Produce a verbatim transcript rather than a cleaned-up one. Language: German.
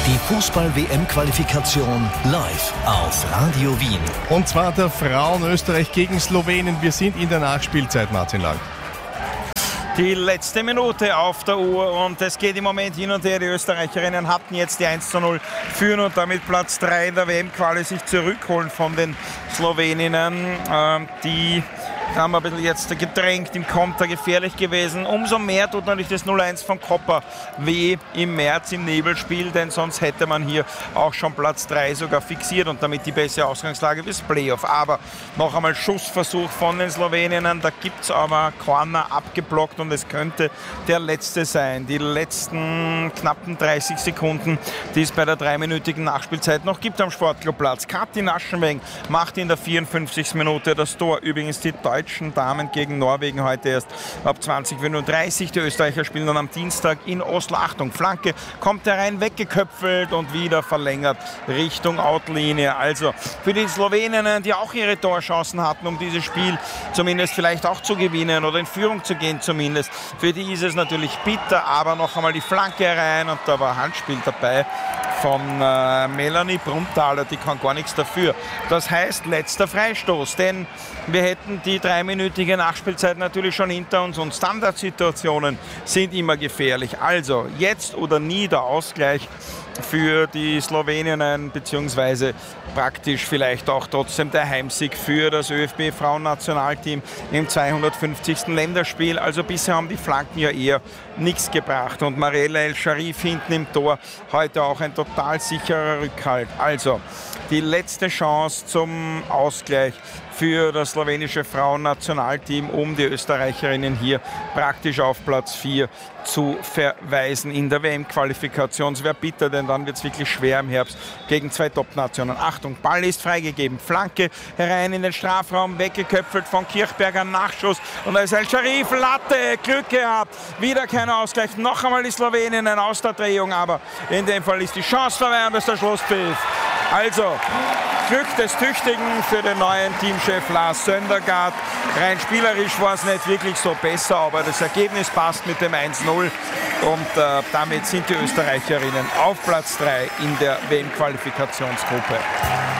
Die Fußball-W M-Qualifikation live auf Radio Wien. Und zwar der Frauen Österreich gegen Slowenien. Wir sind in der Nachspielzeit, Martin Lang. Die letzte Minute auf der Uhr und es geht im Moment hin und her. Die Österreicherinnen hatten jetzt die eins zu null führen und damit Platz drei in der W M-Quali sich zurückholen von den Sloweninnen. Ähm, die haben ein bisschen jetzt gedrängt, im Konter gefährlich gewesen. Umso mehr tut natürlich das null eins von Kopper weh im März im Nebelspiel, denn sonst hätte man hier auch schon Platz drei sogar fixiert und damit die bessere Ausgangslage bis Playoff. Aber noch einmal Schussversuch von den Sloweninnen, da gibt es aber Corner abgeblockt und es könnte der letzte sein. Die letzten knappen dreißig Sekunden, die es bei der dreiminütigen Nachspielzeit noch gibt am Sportclubplatz. Katin Aschenweng macht in der vierundfünfzigsten Minute das Tor. Übrigens die deutschen Damen gegen Norwegen heute erst ab zwanzig Uhr dreißig. Die Österreicher spielen dann am Dienstag in Oslo. Achtung, Flanke kommt herein, weggeköpfelt und wieder verlängert Richtung Outlinie. Also für die Sloweninnen, die auch ihre Torchancen hatten, um dieses Spiel zumindest vielleicht auch zu gewinnen oder in Führung zu gehen zumindest. Für die ist es natürlich bitter, aber noch einmal die Flanke herein und da war Handspiel dabei von äh, Melanie Brunnthaler, die kann gar nichts dafür. Das heißt, letzter Freistoß, denn wir hätten die dreiminütige Nachspielzeit natürlich schon hinter uns und Standardsituationen sind immer gefährlich. Also jetzt oder nie der Ausgleich für die Sloweninnen, beziehungsweise praktisch vielleicht auch trotzdem der Heimsieg für das ÖFB-Frauennationalteam im zweihundertfünfzigsten Länderspiel. Also bisher haben die Flanken ja eher nichts gebracht. Und Mariella El-Sharif hinten im Tor, heute auch ein total sicherer Rückhalt. Also die letzte Chance zum Ausgleich für das slowenische Frauennationalteam, um die Österreicherinnen hier praktisch auf Platz vier zu verweisen in der W M-Qualifikation. Es wäre bitter, denn dann wird es wirklich schwer im Herbst gegen zwei Top-Nationen. Achtung, Ball ist freigegeben, Flanke herein in den Strafraum, weggeköpfelt von Kirchberger, Nachschuss und da ist El-Sharif, Latte, Glück gehabt, wieder kein Ausgleich, noch einmal die Sloweninnen aus der Drehung, aber in dem Fall ist die Chance vorbei und das ist der Schlusspfiff. Also, Glück des Tüchtigen für den neuen Teamchef Lars Söndergaard. Rein spielerisch war es nicht wirklich so besser, aber das Ergebnis passt mit dem eins null. Und äh, damit sind die Österreicherinnen auf Platz drei in der W M-Qualifikationsgruppe.